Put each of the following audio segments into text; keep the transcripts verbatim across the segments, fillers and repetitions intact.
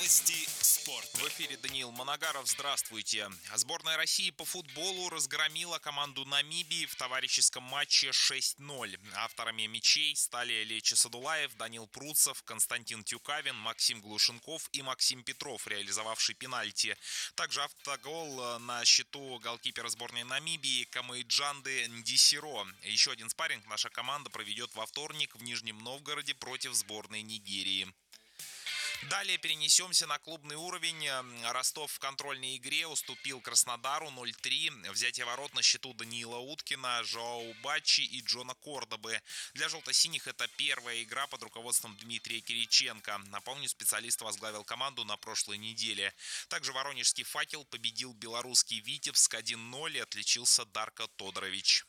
Новости спорта. В эфире Даниил Моногаров. Здравствуйте. Сборная России по футболу разгромила команду Намибии в товарищеском матче шесть ноль. Авторами мячей стали Лечо Садулаев, Данил Пруцев, Константин Тюкавин, Максим Глушенков и Максим Петров, реализовавший пенальти. Также автогол на счету голкипера сборной Намибии Камаиджанды Ндисиро. Еще один спарринг наша команда проведет во вторник в Нижнем Новгороде против сборной Нигерии. Далее перенесемся на клубный уровень. Ростов в контрольной игре уступил Краснодару ноль три. Взятие ворот на счету Даниила Уткина, Жоау Баччи и Джона Кордобы. Для желто-синих это первая игра под руководством Дмитрия Кириченко. Напомню, специалист возглавил команду на прошлой неделе. Также воронежский «Факел» победил белорусский «Витебск» один ноль и отличился Дарко Тодорович.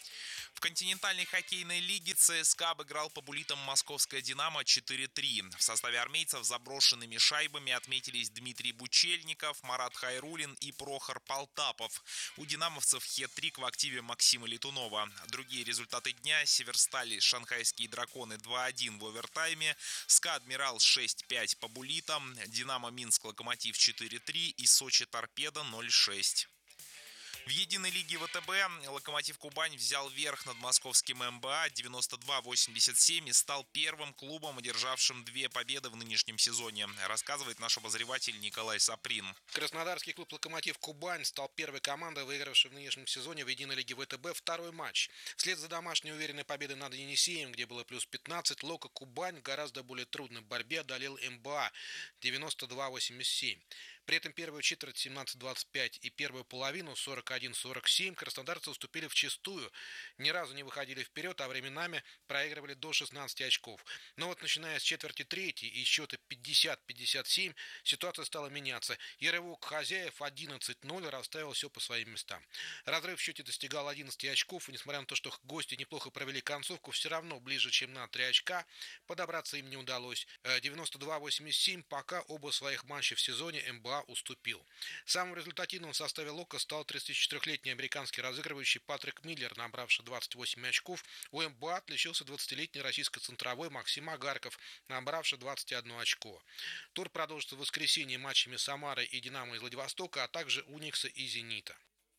В континентальной хоккейной лиге ЦСКА обыграл по буллитам московское «Динамо» четыре три. В составе армейцев заброшенными шайбами отметились Дмитрий Бучельников, Марат Хайрулин и Прохор Полтапов. У динамовцев хет-трик в активе Максима Летунова. Другие результаты дня: Северсталь, Шанхайские драконы два один в овертайме, СКА Адмирал шесть пять по буллитам, Динамо Минск Локомотив четыре три и Сочи Торпедо ноль шесть. В единой лиге ВТБ Локомотив Кубань взял верх над московским МБА девяносто два восемьдесят семь и стал первым клубом, одержавшим две победы в нынешнем сезоне, рассказывает наш обозреватель Николай Саприн. Краснодарский клуб «Локомотив Кубань» стал первой командой, выигравшей в нынешнем сезоне в единой лиге ВТБ второй матч. Вслед за домашней уверенной победой над Енисеем, где было плюс пятнадцать, Локо Кубань в гораздо более трудной борьбе одолел МБА девяносто два восемьдесят семь. При этом первую четверть семнадцать двадцать пять и первую половину сорок один сорок семь краснодарцы уступили вчистую, ни разу не выходили вперед, а временами проигрывали до шестнадцати очков. Но вот начиная с четверти третьей и счета пятьдесят пятьдесят семь ситуация стала меняться, и рывок хозяев одиннадцать ноль расставил все по своим местам. Разрыв в счете достигал одиннадцати очков, и несмотря на то, что гости неплохо провели концовку, все равно ближе, чем на три очка, подобраться им не удалось. девяносто два восемьдесят семь пока оба своих матча в сезоне МБА уступил. Самым результативным в составе Локо стал тридцатичетырёхлетний американский разыгрывающий Патрик Миллер, набравший двадцать восемь очков. У МБА отличился двадцатилетний российско-центровой Максим Агарков, набравший двадцать одно очко. Тур продолжится в воскресенье матчами Самары и Динамо из Владивостока, а также Уникса и Зенита.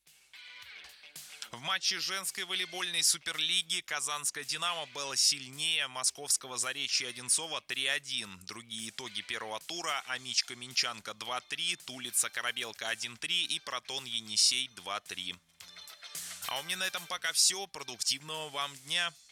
В матче женской волейбольной суперлиги казанская «Динамо» была сильнее московского «Заречья» Одинцова три один. Другие итоги первого тура: Амичка Минчанка два три, Тулица Корабелка один три и Протон Енисей два три. А у меня на этом пока все. Продуктивного вам дня!